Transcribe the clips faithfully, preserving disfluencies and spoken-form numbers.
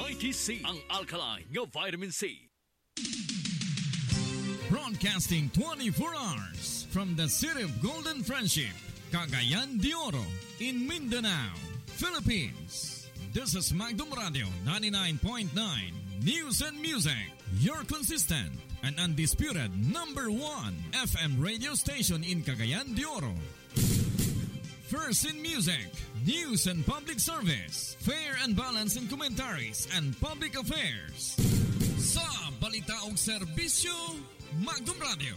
Mighty C, ang alkaline nga vitamin C. Broadcasting twenty-four hours from the city of Golden Friendship, Cagayan de Oro, in Mindanao, Philippines. This is Magdum Radio ninety-nine point nine News and Music, your consistent and undisputed number one F M radio station in Cagayan de Oro. First in music, news and public service, fair and balanced in commentaries and public affairs. Sa balita og serbisyo, Magdum Radio.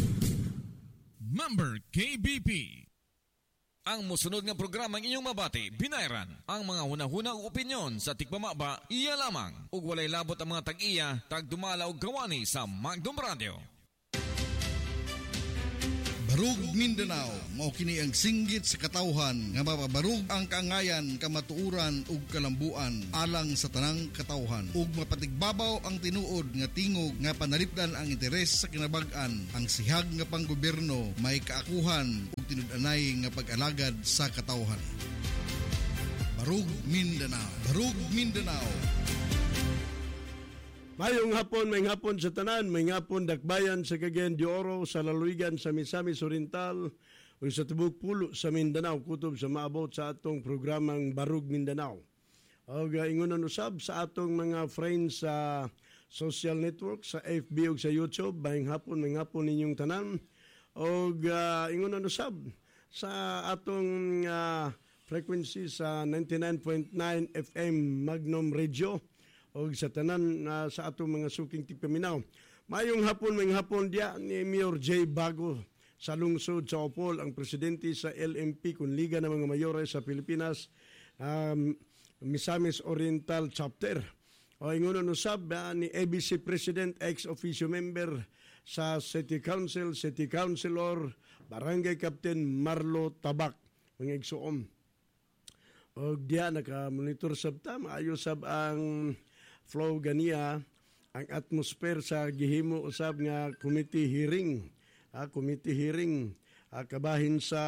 Member K B P. Ang musunod nga programang inyong mabati, binayran. Ang mga hunahunang opinyon sa tikpamaba, iya lamang. Ug walay labot ang mga tag-iya, tagdumala og gawani sa Magdum Radio. Barug Mindanao, mao kini ang singgit sa katawhan nga mapabarug ang kaangayan, kamatuuran ug kalambuan alang sa tanang katawhan ug mapatigbabaw ang tinuod nga tingog nga panalipdan ang interes sa kinabag-an. Ang sihag nga panggobyerno may kaakuhan ug tinud-anay nga pag-alagad sa katawhan. Barug Mindanao, Barug Mindanao. Mayong hapon, may hapon sa tanan, may hapon dakbayan sa Cagayan de Oro, sa Laluigan, sa Misamis Oriental, o sa Tubog Pulo sa Mindanao, kutob sa maabot sa atong programang Barug Mindanao. O uh, ingunan usab sa atong mga friends sa social network, sa F B o sa YouTube, may hapon, may hapon ninyong tanan. O uh, ingunan usab sa atong uh, frequency sa ninety-nine point nine F M Magnum Radio, o sa tanan uh, sa atong mga suking tigpaminaw. Mayong hapon, may hapon dia ni Mayor J. Bago sa lungsod sa Opol, ang presidente sa L M P, Kunliga ng mga Mayores sa Pilipinas, um, Misamis Oriental Chapter. O ingunon usab uh, ni A B C President, ex-officio member sa City Council, City Councilor, Barangay Captain Marlo Tabak, mga igsuom. O diya naka-monitor sab ta, maayo sab ang flow ganiya, ang atmosphere sa gihimo usab nga committee hearing, ah, committee hearing ah, kabahin sa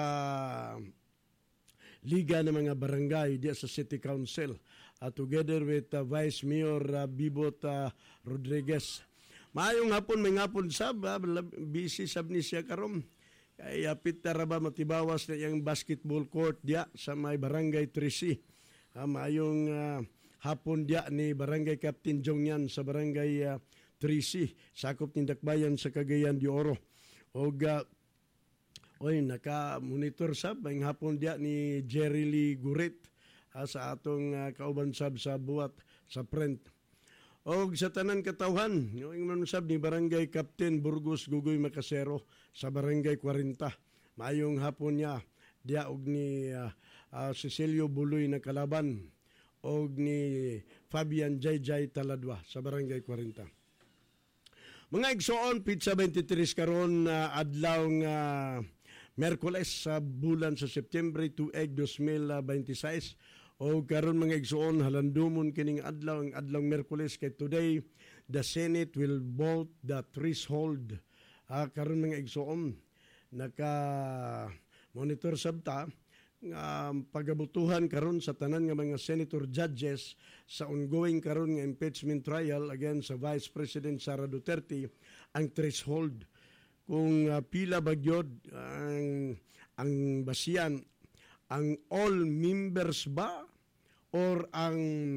Liga ng mga Barangay diya sa City Council, uh, together with uh, Vice Mayor uh, Bibot uh, Rodriguez. Maayong hapon, may hapon sab, uh, busy sab ni siya karon. Kaya apit na ba matibawas na yung basketball court diya sa may Barangay three C. Uh, maayong uh, hapon diya ni Barangay Captain Jongyan sa Barangay uh, three C, sakop ni Dakbayan sa Cagayan de Oro. O uh, oy, naka-monitor sab, ang hapon diya ni Jerry Lee Gurit uh, sa atong uh, kauban sab sa buwat sa print. O sa tanan katawhan, yung manusab ni Barangay Captain Burgos Gugoy Macasero sa Barangay forty. Mayong hapon niya, diya og ni uh, uh, Cecilio Buloy na kalaban, og ni Fabian Jayjay Taladwa sa Barangay forty. Mga igsoon, pizza twenty-three karon uh, adlaw nga uh, Merkules sa bulan sa September tuig twenty twenty-six. O karon mga igsoon, halandumon kining adlaw, ang adlaw Merkules kay today the Senate will vote the threshold. Uh, karon mga igsoon, naka monitor sabta nga um, pagabutuhan karon sa tanan nga mga senator judges sa ongoing karon nga impeachment trial against sa Vice President Sara Duterte, ang threshold kung uh, pila bagyod ang ang basiyan, ang all members ba or ang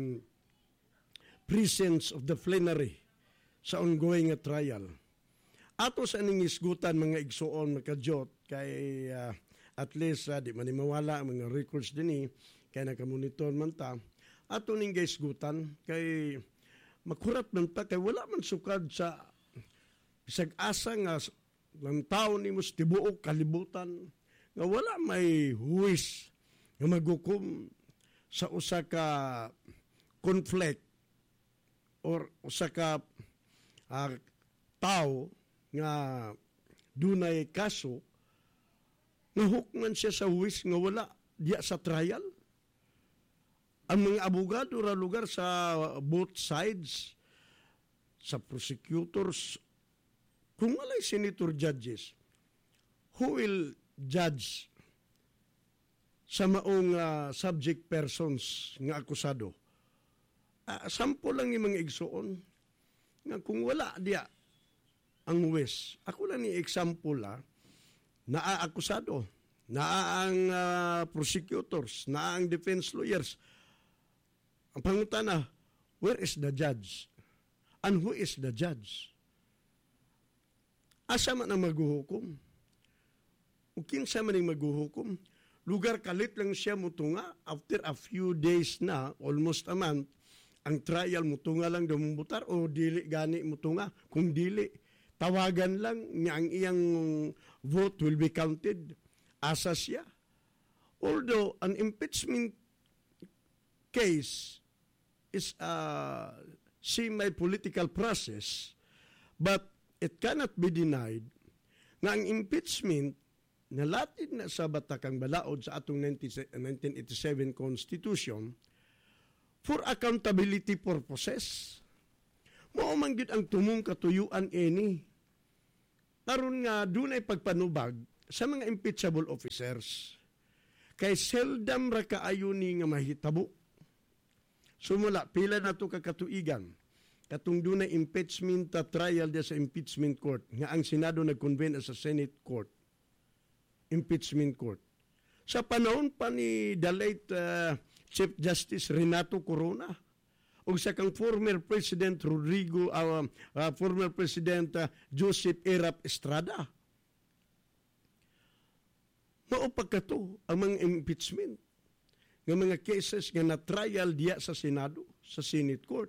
presence of the plenary sa ongoing nga trial. Ato sa ning isgutan mga igsuon makajot kay uh, at least uh, di man mawala ang mga records dinhi kay nakamonitor man ta. Ato ning isgutan kay makurat man ta kay wala man sukad sa bisag asa nga ng tao ni mus tibuok kalibutan nga wala may huwis nga maghukom sa usa ka conflict or usa ka uh, tao nga dunay kaso nga hukman siya sa huwis nga wala diya sa trial. Ang mga abogado ra lugar sa both sides, sa prosecutors, kung walay senator judges, who will judge sa maong uh, subject persons nga akusado? uh, sample lang ni mga igsuon nga kung wala diya ang huwes. Ako lang ni example ah, naaakusado, naa ang uh, prosecutors, naa ang defense lawyers. Ang pangutana, where is the judge? And who is the judge? Asa man ang maghuhukom? O kinsa man ang maghuhukom? Lugar kalit lang siya mutunga. After a few days na, almost a month, ang trial mutunga lang dumumbutar o dili gani mutunga. Kung dili, tawagan lang niya ang iyang vote will be counted. Asa siya. Although, an impeachment case is a semi-political process, but it cannot be denied na ang impeachment na latid na sa Batakang Balaod sa atong nineteen eighty-seven Constitution for accountability purposes. Mao man gyud ang tumong katuyuan ini. Karon nga dunay pagpanubag sa mga impeachable officers. Kay seldom ra kaayo ni nga mahitabo. Sumula pila na to kakatuigan. Katong dunay impeachment uh, trial dia sa impeachment court nga ang Senado nag-convene sa Senate Court. Impeachment Court. Sa panahon pa ni the late uh, Chief Justice Renato Corona o sa kang former President Rodrigo, uh, uh, former President uh, Joseph Erap Estrada. Maupag ka to ang mga impeachment ng mga cases nga na-trial diya sa Senado, sa Senate Court.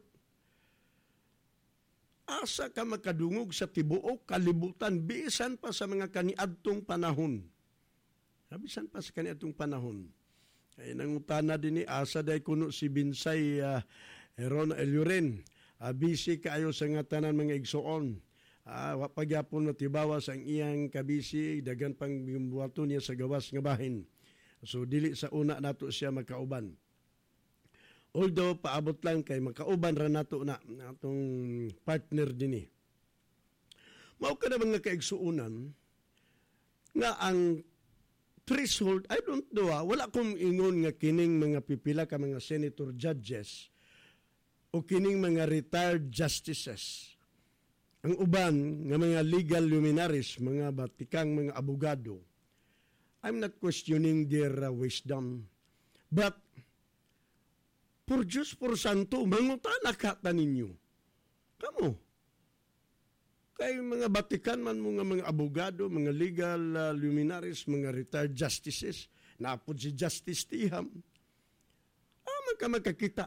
Asa ka makadungog sa tibuok kalibutan bisan pa sa mga kaniadtong panahon. Bisan pa sa kaniadtong panahon. Ay nangutana din ni asa day kuno si Binsay uh, Ron Eluren. Uh, busy kaayo sa nga tanan mga igsoon. Uh, Wapagyapon matibawa sa iyang kabisi, dagan pang buwato niya sa gawas nga bahin. So dili sa una nato siya makauban. Although paabot lang kay makauban ra nato na natong partner dinhi. Mao ka na mga kaigsuunan nga ang threshold, I don't know, ah, wala kong ingon nga kining mga pipila ka mga senator judges o kining mga retired justices. Ang uban nga mga legal luminaries, mga batikang mga abogado, I'm not questioning their uh, wisdom. But, for Diyos, for Santo, mangutana ka ta ninyo. Kamo. Kay mga batikan man mo nga mga abogado, mga legal uh, luminaries, mga retired justices, naapod si Justice Tiham, aman ka magkakita.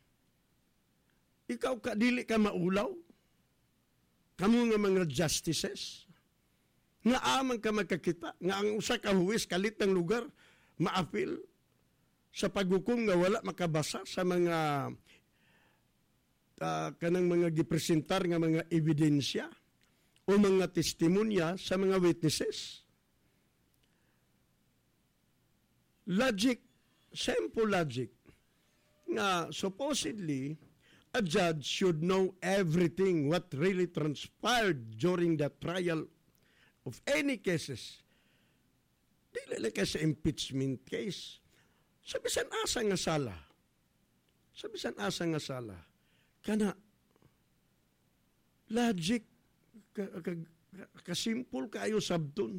Ikaw ka, dili ka maulaw. Kamu nga mga justices, nga aman ka magkakita, nga ang usa ka huwis kalit ng lugar, maapil sa paghukom nga wala makabasa sa mga uh, kanang mga gipresentar nga mga ebidensya o mga testimonya sa mga witnesses. Logic, simple logic, nga supposedly, a judge should know everything what really transpired during the trial of any cases. Dili lang sa impeachment case. Sabisan asa nga sala. Sabisan asa nga sala. Kana, logic, kasimple ka, ka, kayo sabton.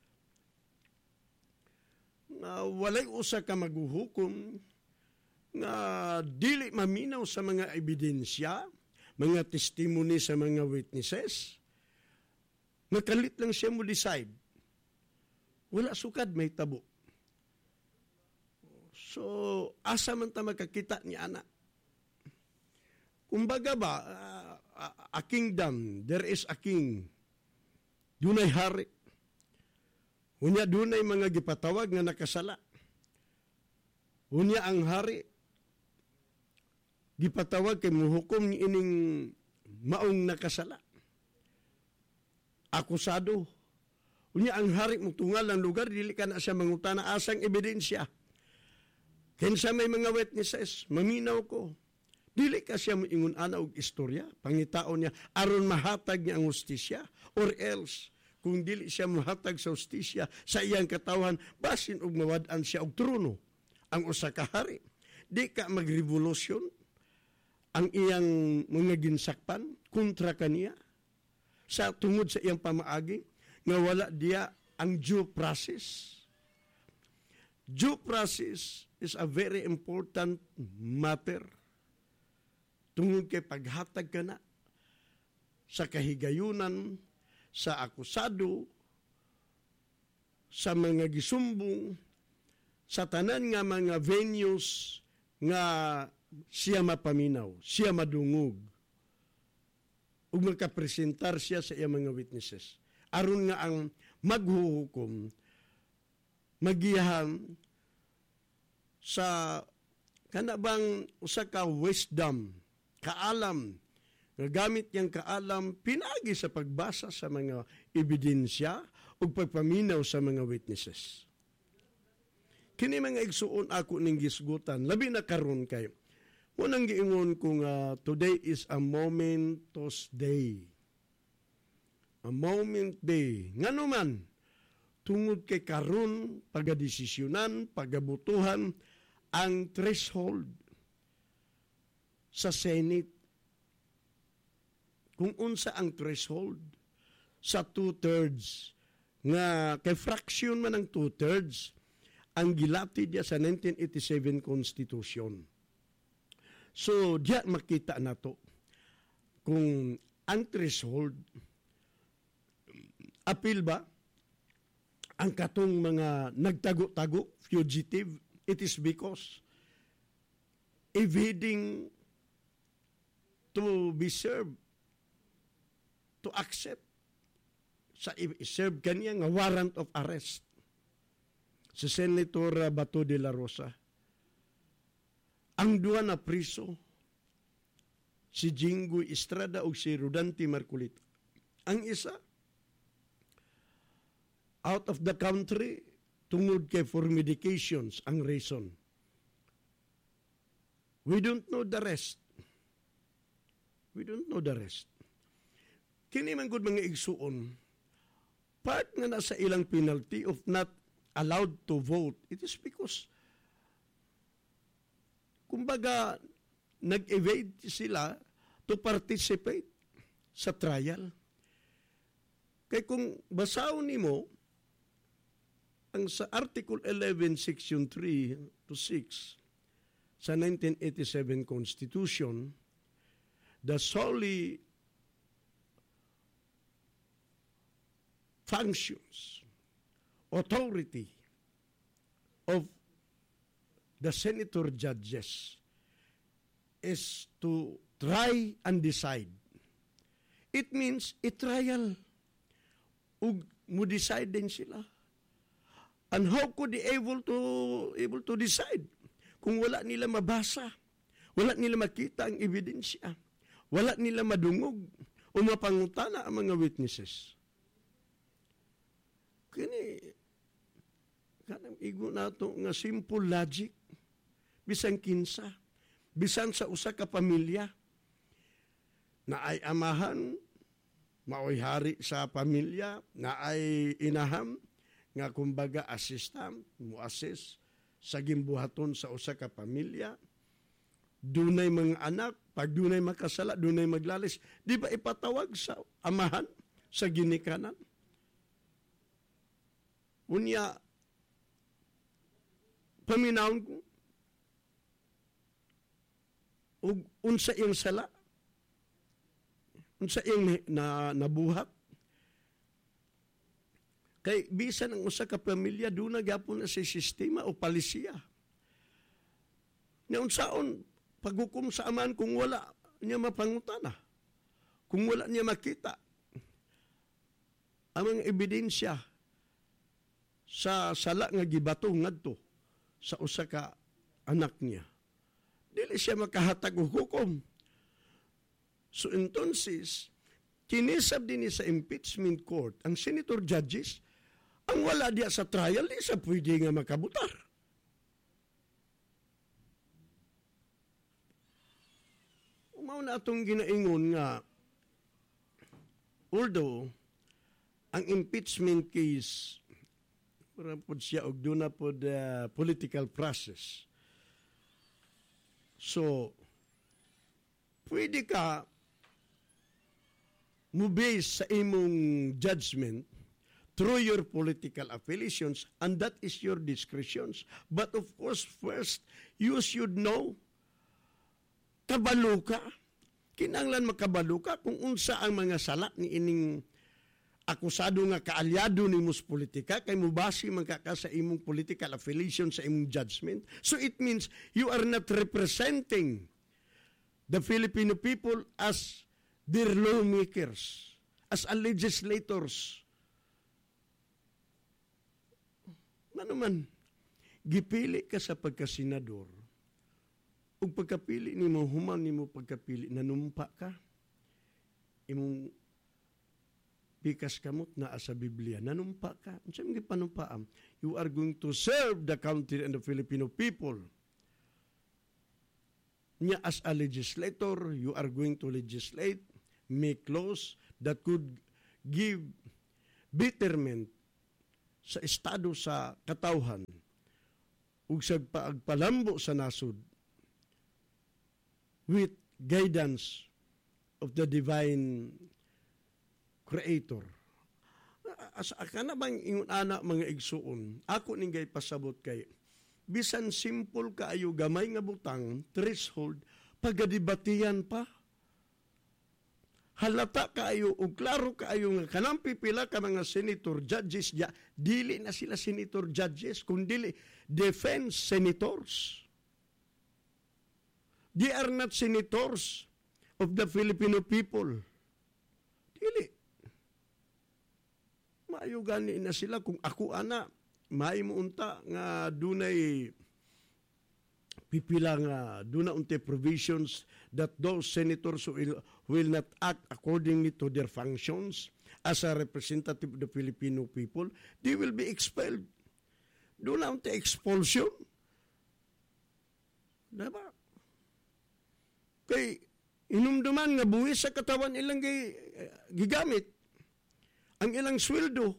Na walay usa ka maghuhukom, nga dili maminaw sa mga ebidensya, mga testimony sa mga witnesses, nakalit lang siya mo decide. Wala sukad, may tabo. So, asa man ta magkakita ni ana? Kumbaga ba, uh, a kingdom, there is a king. Dunay hari. Unya dunay mga gipatawag nga nakasala. Unya ang hari, gipatawag kay muhukom ni ining maong nakasala. Akusado. Unya ang hari mo tungal ng lugar, dili ka na siya mangutana asang ebidensya. Kinsa may mga witnesses, maminaw ko. Dili ka siya moingon ana og istorya, pangitaon niya, aron mahatag niya ang hustisya, or else, kung dili siya mahatag sa hustisya sa iyang katawan, basin og mawad-an siya og trono. Ang usa ka hari, di ka magrevolusyon, ang iyang mga ginsakpan kontra kaniya sa tungod sa iyang pamaagi nga wala diya ang due process. Due process is a very important matter tungod kay paghatag ka na sa kahigayunan, sa akusado, sa mga gisumbong, sa tanan nga mga venues nga siya mapaminaw, siya madungog, ug magkapresentar siya sa iyang mga witnesses. Aron nga ang maghuhukom, magiyaham sa kana bang usa ka wisdom, kaalam, nga gamit niyang kaalam, pinagi sa pagbasa sa mga ebidensya o pagpaminaw sa mga witnesses. Kini mga igsuon ako ning gisgutan, labi na karon kay unang giingon ko nga today is a momentous day. A moment day. Ngano man, tungod kay karon pagadesisyonan, pagabutuhan ang threshold sa Senate. Kung unsa ang threshold sa two-thirds nga kay fraction man ang two-thirds ang gilati diya sa nineteen eighty-seven Constitution. So, diya makita na to kung ang threshold appeal ba ang katong mga nagtago-tago, fugitive, it is because evading to be served, to accept sa i-serve kaniya nga warrant of arrest si Senator Bato de la Rosa. Ang duha na priso, si Jinggoy Estrada o si Rodante Marcolita. Ang isa, out of the country, tungod kay for medications ang reason. We don't know the rest. We don't know the rest. Kini man gud mga igsuon, part nga nasa ilang penalty of not allowed to vote, it is because kumbaga nag-evade sila to participate sa trial. Kaya kung basahon nimo ang sa Article eleven, Section three to six sa nineteen eighty-seven Constitution, the solely functions, authority of the senator judges is to try and decide. It means i-trial. Ug mo decide din sila. And how could they able to able to decide kung wala nila mabasa, wala nila makita ang ebidensya, wala nila madungog o mapangutana ang mga witnesses? Kini kanang igo nato nga simple logic, bisan kinsa, bisan sa usa ka pamilya na ay amahan, maoy hari sa pamilya, na ay inaham, nga kumbaga assistant, mo-assist sa gimbuhaton sa usa ka pamilya, dunay mga anak, pag dunay makasala, dunay maglalis, di ba ipatawag sa amahan, sa ginikanan? Unya, paminawon ko, ug unsa iyang sala, unsa iyang na, nabuhat. Kay bisan ang usa ka pamilya, doon na gyapon na sa sistema o palisiya. Nga unsaon, paghukom sa aman kung wala niya mapangutana, kung wala niya makita ang mga ebidensya sa sala nga gibato ngadto sa usa ka anak niya, dili siya makahatag og hukom. So entonces, kinisab din sa impeachment court ang senator judges, ang wala diya sa trial, di sa pwede nga makabutar. Umaw na atong ginaingon nga, although ang impeachment case para po siya og doon na po the political process. So, pwede ka mo base sa imong judgment through your political affiliations, and that is your discretions. But of course, first, you should know, kabalo ka. Kinanglan makabalo ka kung unsa ang mga sala ni ining akusado nga kaalyado ni mus politika, kay mubasi man ka sa imong political affiliation sa imong judgment. So it means you are not representing the Filipino people as their lawmakers, as a legislators. Ano man, gipili ka sa pagkasenador, ug pagkapili ni mo, human ni mo pagkapili, nanumpa ka, imong bikas kamot na sa Biblia, nanumpa ka. Ang siyang gipanumpaam, you are going to serve the country and the Filipino people. Nya as a legislator, you are going to legislate, make laws that could give betterment sa estado sa katawhan ug sa pagpalambo sa nasod with guidance of the divine creator. As kana bang ingon ana mga igsuon, ako ninggay pasabot kay bisan simple kaayo gamay nga butang threshold pagadibatiyan pa. Halata kaayo o klaro kaayo nga kanang pipila ka mga senator judges ya, dili na sila senator judges kundi defense senators. They are not senators of the Filipino people. Dili. Maayo gani na sila kung ako ana may muunta nga dunay pipila nga duna unte provisions that those senators will, will not act accordingly to their functions as a representative of the Filipino people, they will be expelled. Duna unte expulsion. Diba? Kay inumduman nga buwis sa katawan ilang gay, uh, gigamit ang ilang sweldo.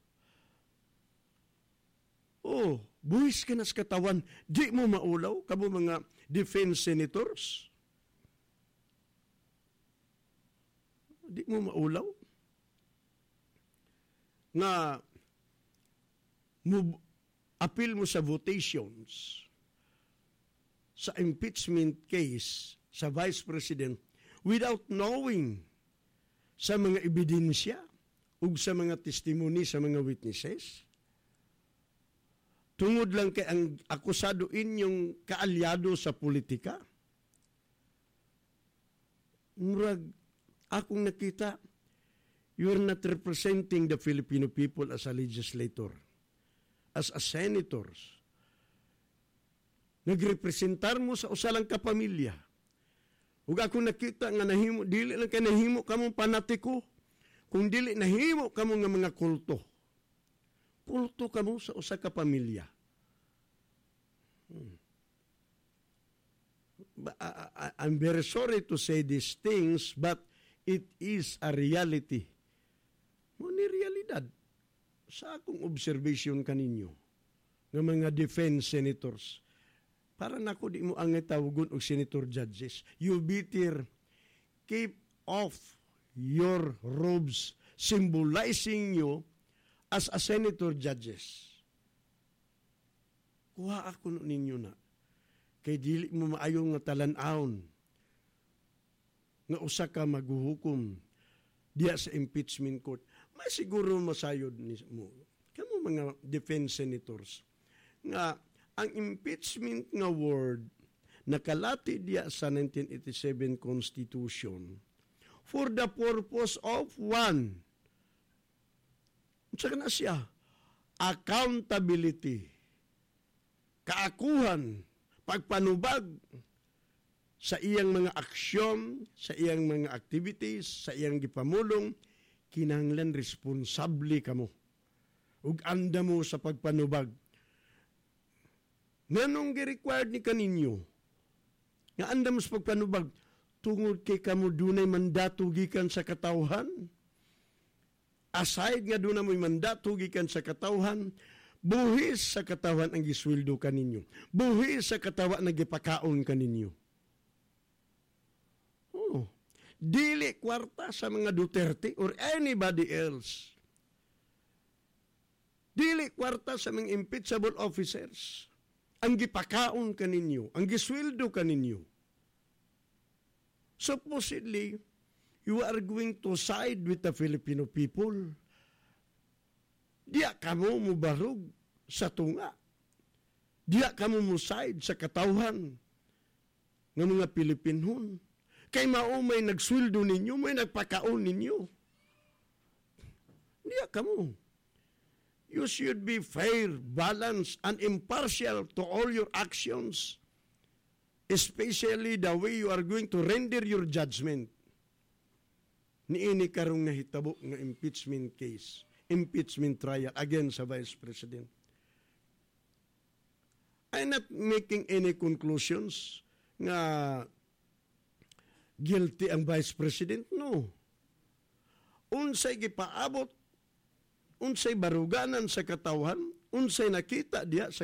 Oh, buwis ka na sa katawan, di mo maulaw, kamo mga defense senators. Di mo maulaw. Nga, mo, appeal mo sa votations sa impeachment case sa Vice President without knowing sa mga ebidensya ug sa mga testimony sa mga witnesses. Tungod lang kay ang akusado inyong kaalyado sa politika. Murag, akong nakita, you're not representing the Filipino people as a legislator, as a senators. Nagrepresentar mo sa usalang kapamilya. Ug akong nakita nga nahimo, dili lang kay nahimo kamong panatiko, kung dili nahimo kamo nga mga kulto. Kulto kamo sa usa ka pamilya. Hmm. I'm very sorry to say these things, but it is a reality. Mo ni realidad. Sa akong observation kaninyo, ng mga defense senators, para nako di mo ang tawagon og senator judges, you better keep off your robes symbolizing you as a senator judges. Kuha ako ninyo na. Kay dili mo maayong nga talan-aon nga usa ka maghuhukom diya sa impeachment court. May siguro masayod ni mo. Kamo mga defense senators nga ang impeachment nga word nakalati diya sa nineteen eighty-seven Constitution for the purpose of one. Unsa na siya? Accountability. Kaakuhan, pagpanubag sa iyang mga aksyon, sa iyang mga activities, sa iyang gipamulong, kinahanglan responsable kamo. Ug anda mo sa pagpanubag. Nganong gi-required ni kaninyo? Nga anda mo sa pagpanubag, tungod kay kamo dunay mandato gikan sa katawhan? Aside nga doon na mo'y mandato gikan sa katawhan, buhis sa katawhan ang gisweldo kaninyo. Buhis sa katawhan ang gipakaon kaninyo. Oh. Dili kwarta sa mga Duterte or anybody else. Dili kwarta sa mga impeachable officers. Ang gipakaon kaninyo, ang gisweldo kaninyo. Supposedly, you are going to side with the Filipino people. Diya kamo mo barog sa tunga. Diya kamo mo side sa katawhan ng mga Pilipinhon. Kay mao may nagsweldo ninyo, may nagpakaon ninyo. Diya kamo. You should be fair, balanced, and impartial to all your actions, especially the way you are going to render your judgment. Niini karong nahitabo nga impeachment case, impeachment trial against sa Vice President. I'm not making any conclusions nga guilty ang Vice President. No. Unsay gipaabot, unsay baruganan sa katawhan, unsay nakita diya sa